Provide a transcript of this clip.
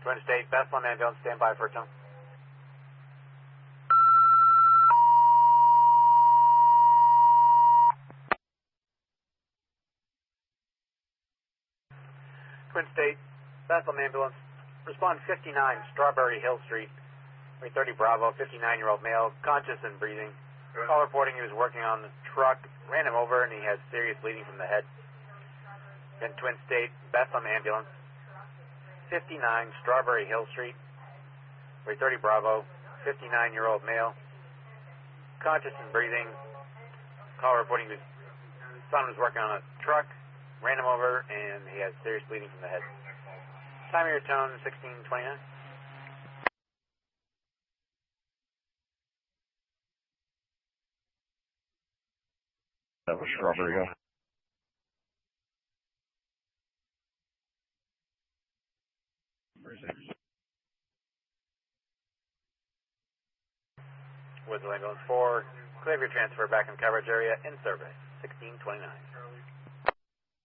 Twin State, Bethlehem ambulance, stand by for a tone. Twin State, Bethlehem ambulance, respond 59 Strawberry Hill Street, 330 Bravo, 59-year-old male, conscious and breathing. Call reporting he was working on the truck, ran him over, and he has serious bleeding from the head. Then Twin State, Bethlehem ambulance, 59 Strawberry Hill Street, 330 Bravo, 59-year-old male, conscious and breathing. Call reporting his son was working on a truck, ran him over, and he has serious bleeding from the head. Time of your tone, 1629. That was Strawberry Hill. Woods Ambulance 4, clear your transfer back in coverage area in service, 1629.